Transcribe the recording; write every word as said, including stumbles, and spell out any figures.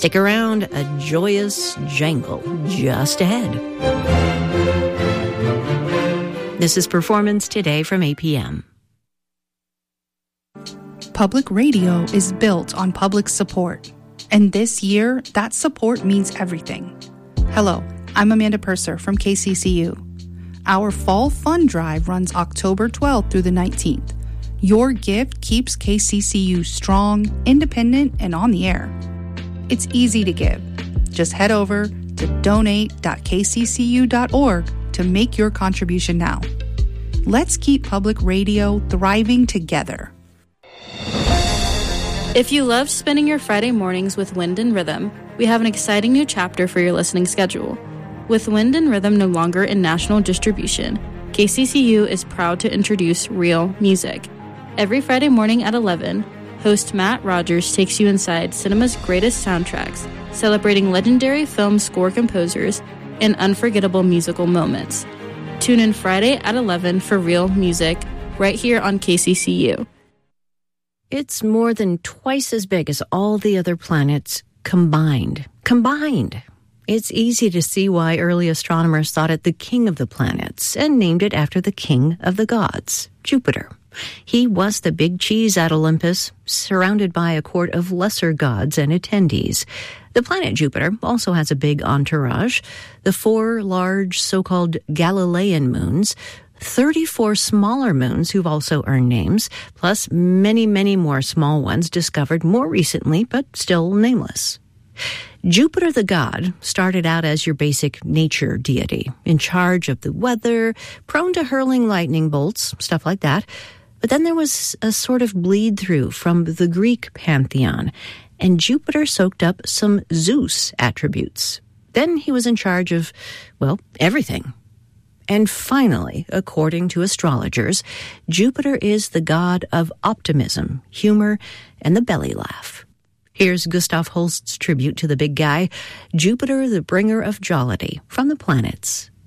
Stick around, a joyous jangle just ahead. This is Performance Today from A P M. Public radio is built on public support. And this year, that support means everything. Hello, I'm Amanda Purser from K C C U. Our Fall Fund Drive runs October twelfth through the nineteenth. Your gift keeps K C C U strong, independent, and on the air. It's easy to give. Just head over to donate dot k c c u dot org to make your contribution now. Let's keep public radio thriving together. If you love spending your Friday mornings with Wind and Rhythm, we have an exciting new chapter for your listening schedule. With Wind and Rhythm no longer in national distribution, K C C U is proud to introduce Real Music. Every Friday morning at eleven, host Matt Rogers takes you inside cinema's greatest soundtracks, celebrating legendary film score composers and unforgettable musical moments. Tune in Friday at eleven for Real Music, right here on K C C U. It's more than twice as big as all the other planets combined. Combined! It's easy to see why early astronomers thought it the king of the planets and named it after the king of the gods, Jupiter. He was the big cheese at Olympus, surrounded by a court of lesser gods and attendees. The planet Jupiter also has a big entourage. The four large so-called Galilean moons, thirty-four smaller moons who've also earned names, plus many, many more small ones discovered more recently, but still nameless. Jupiter the god started out as your basic nature deity, in charge of the weather, prone to hurling lightning bolts, stuff like that. But then there was a sort of bleed-through from the Greek pantheon, and Jupiter soaked up some Zeus attributes. Then he was in charge of, well, everything. And finally, according to astrologers, Jupiter is the god of optimism, humor, and the belly laugh. Here's Gustav Holst's tribute to the big guy, Jupiter, the bringer of jollity, from the planets.